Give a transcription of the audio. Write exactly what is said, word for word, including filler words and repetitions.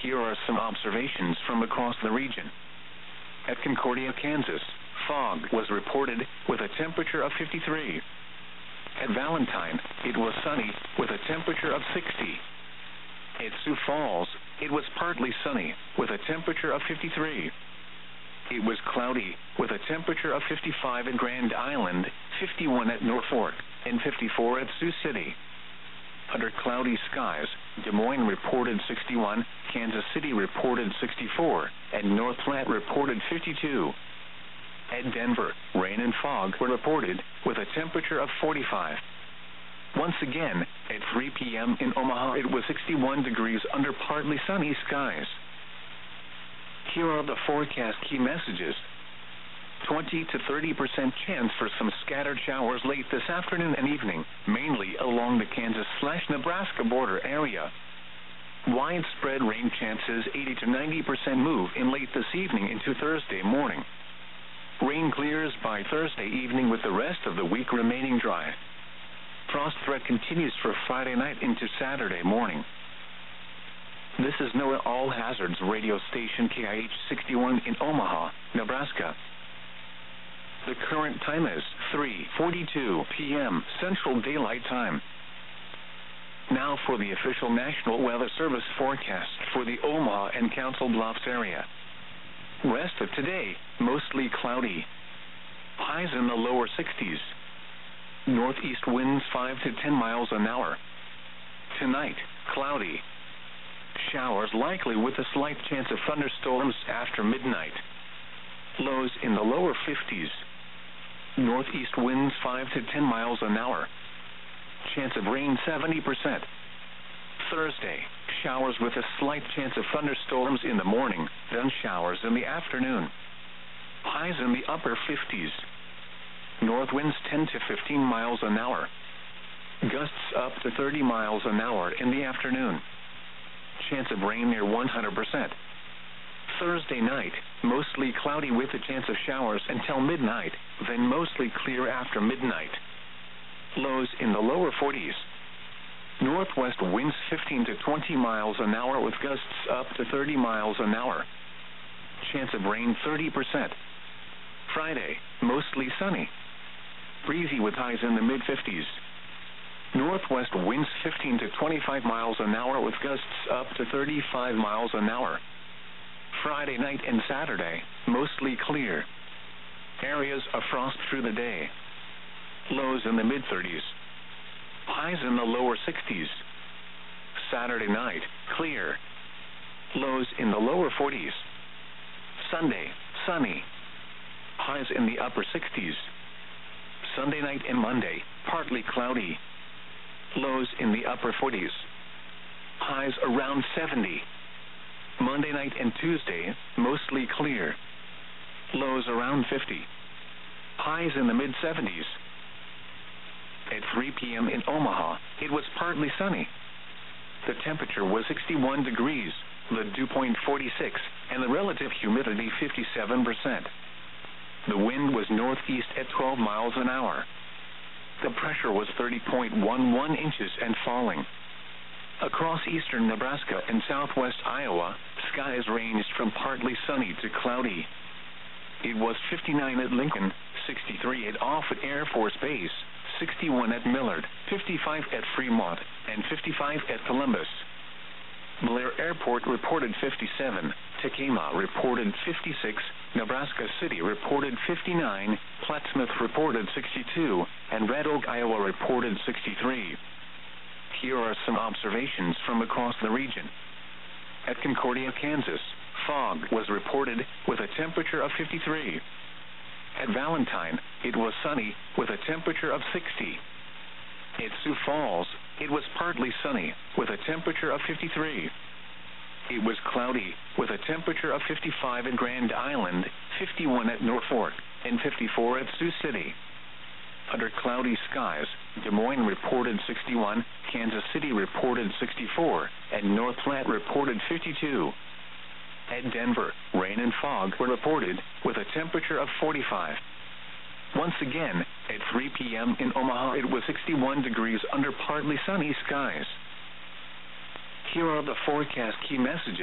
Here are some observations from across the region. At Concordia, Kansas, fog was reported with a temperature of fifty-three. At Valentine, it was sunny with a temperature of sixty. At Sioux Falls, it was partly sunny with a temperature of fifty-three. It was cloudy with a temperature of fifty-five at Grand Island, fifty-one at Norfolk, and fifty-four at Sioux City. Under cloudy skies, Des Moines reported sixty-one, Kansas City reported sixty-four, and North Platte reported fifty-two. At Denver, rain and fog were reported with a temperature of forty-five. Once again, at three p m in Omaha, it was sixty-one degrees under partly sunny skies. Here are the forecast key messages. twenty to thirty percent chance for some scattered showers late this afternoon and evening, mainly along the Kansas-Nebraska border area. Widespread rain chances eighty to ninety percent move in late this evening into Thursday morning. Rain clears by Thursday evening with the rest of the week remaining dry. Frost threat continues for Friday night into Saturday morning. This is NOAA All Hazards radio station K I H sixty-one in Omaha, Nebraska. The current time is three forty-two p m Central Daylight Time. Now for the official National Weather Service forecast for the Omaha and Council Bluffs area. Rest of today, mostly cloudy. Highs in the lower sixties. Northeast winds five to ten miles an hour. Tonight, cloudy. Showers likely with a slight chance of thunderstorms after midnight. Lows in the lower fifties. Northeast winds five to ten miles an hour. Chance of rain seventy percent. Thursday, showers with a slight chance of thunderstorms in the morning, then showers in the afternoon. Highs in the upper fifties. North winds ten to fifteen miles an hour. Gusts up to thirty miles an hour in the afternoon. Chance of rain near one hundred percent. Thursday night, mostly cloudy with a chance of showers until midnight, then mostly clear after midnight. Lows in the lower forties. Northwest winds fifteen to twenty miles an hour with gusts up to thirty miles an hour. Chance of rain thirty percent. Friday, mostly sunny. Breezy with highs in the mid fifties. Northwest winds fifteen to twenty-five miles an hour with gusts up to thirty-five miles an hour. Friday night and Saturday, mostly clear. Areas of frost through the day. Lows in the mid thirties. Highs in the lower sixties. Saturday night, clear. Lows in the lower forties. Sunday, sunny. Highs in the upper sixties. Sunday night and Monday, partly cloudy. Lows in the upper forties. Highs around seventy. Monday night and Tuesday, mostly clear. Lows around fifty. Highs in the mid seventies. At three p m in Omaha, it was partly sunny. The temperature was sixty-one degrees, the dew point forty-six, and the relative humidity fifty-seven percent. The wind was northeast at twelve miles an hour. The pressure was thirty point one one inches and falling. Across eastern Nebraska and southwest Iowa, skies ranged from partly sunny to cloudy. It was fifty-nine at Lincoln, sixty-three at Offutt Air Force Base, sixty-one at Millard, fifty-five at Fremont, and fifty-five at Columbus. Blair Airport reported fifty-seven, Tacoma reported fifty-six, Nebraska City reported fifty-nine, Plattsmouth reported sixty-two, and Red Oak, Iowa reported sixty-three. Here are some observations from across the region. At Concordia, Kansas, fog was reported with a temperature of fifty-three. At Valentine, it was sunny with a temperature of sixty. At Sioux Falls, it was partly sunny with a temperature of fifty-three. It was cloudy with a temperature of fifty-five at Grand Island, fifty-one at Norfolk, and fifty-four at Sioux City. Under cloudy skies, Des Moines reported sixty-one, Kansas City reported sixty-four, and North Platte reported fifty-two. At Denver, rain and fog were reported with a temperature of forty-five. Once again, at three p m in Omaha, it was sixty-one degrees under partly sunny skies. Here are the forecast key messages.